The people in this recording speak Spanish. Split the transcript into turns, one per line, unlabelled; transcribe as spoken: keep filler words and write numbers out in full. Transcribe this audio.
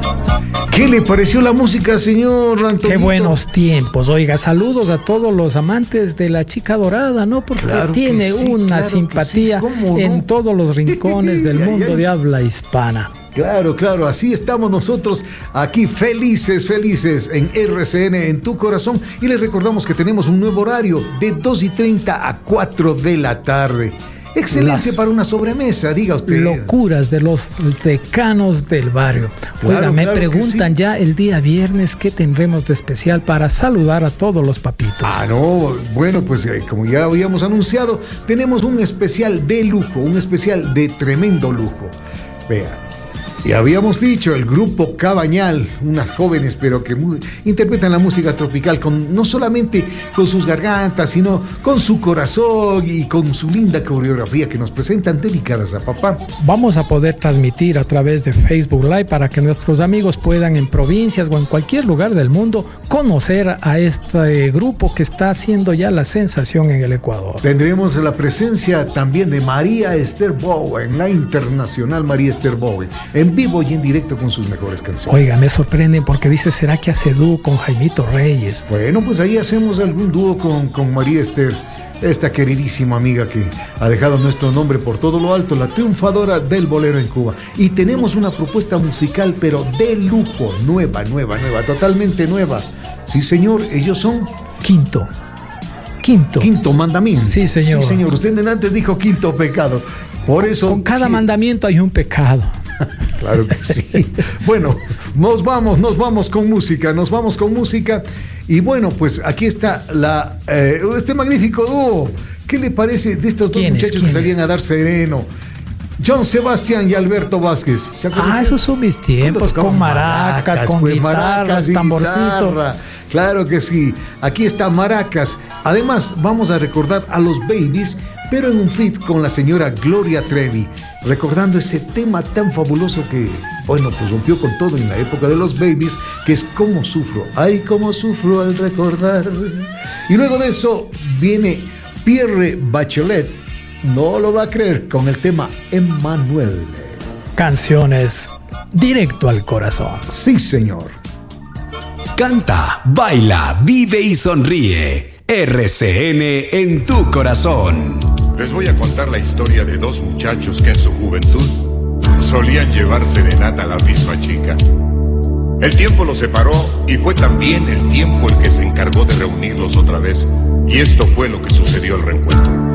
¿Qué le pareció la música, señor Antonito?
Qué buenos tiempos. Oiga, saludos a todos los amantes de la chica dorada, ¿no? Porque claro tiene sí, una claro simpatía sí. no? en todos los rincones del mundo de habla hispana.
Claro, claro, así estamos nosotros aquí felices, felices en R C N, en tu corazón. Y les recordamos que tenemos un nuevo horario de dos y treinta a cuatro de la tarde. Excelente Las para una sobremesa, diga usted.
Locuras de los decanos del barrio. Claro, Oiga, me claro preguntan sí. ya el día viernes qué tendremos de especial para saludar a todos los papitos.
Ah, no, bueno, pues eh, como ya habíamos anunciado, tenemos un especial de lujo, un especial de tremendo lujo. Vea. Y habíamos dicho, el grupo Cabañal, unas jóvenes pero que mu- interpretan la música tropical con, no solamente con sus gargantas, sino con su corazón y con su linda coreografía que nos presentan dedicadas a papá.
Vamos a poder transmitir a través de Facebook Live para que nuestros amigos puedan en provincias o en cualquier lugar del mundo conocer a este grupo que está haciendo ya la sensación en el Ecuador.
Tendremos la presencia también de María Esther Bowen, la internacional María Esther Bowen, en vivo y en directo con sus mejores canciones.
Oiga, me sorprende porque dice, ¿será que hace dúo con Jaimito Reyes?
Bueno, pues ahí hacemos algún dúo con, con María Esther, esta queridísima amiga que ha dejado nuestro nombre por todo lo alto, la triunfadora del bolero en Cuba. Y tenemos una propuesta musical, pero de lujo, nueva, nueva, nueva, totalmente nueva. Sí, señor, ellos son...
Quinto. Quinto.
Quinto mandamiento.
Sí, señor.
Sí, señor. Usted antes dijo quinto pecado. Por eso...
Con cada mandamiento hay un pecado.
Claro que sí. Bueno, nos vamos, nos vamos con música, nos vamos con música. Y bueno, pues aquí está la eh, este magnífico dúo. ¿Qué le parece de estos dos muchachos que salían a dar sereno? John Sebastián y Alberto Vázquez.
Ah, esos son mis tiempos, con maracas, maracas con pues, guitarras, maracas tamborcito. Guitarra.
Claro que sí. Aquí está Maracas. Además, vamos a recordar a los Babies, pero en un feat con la señora Gloria Trevi, recordando ese tema tan fabuloso que, bueno, pues rompió con todo en la época de los Babies, que es Cómo Sufro. Ay, cómo sufro al recordar. Y luego de eso viene Pierre Bachelet, no lo va a creer, con el tema Emmanuel.
Canciones directo al corazón.
Sí, señor.
Canta, baila, vive y sonríe. R C N en tu corazón.
Les voy a contar la historia de dos muchachos que en su juventud solían llevar serenata a la misma chica. El tiempo los separó y fue también el tiempo el que se encargó de reunirlos otra vez. Y esto fue lo que sucedió al reencuentro.